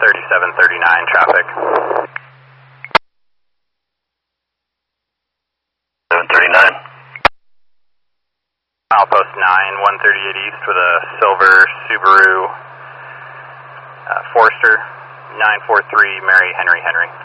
3739 traffic. 739. Outpost 9, 138 East with a silver Subaru Forester, 943 Mary Henry Henry.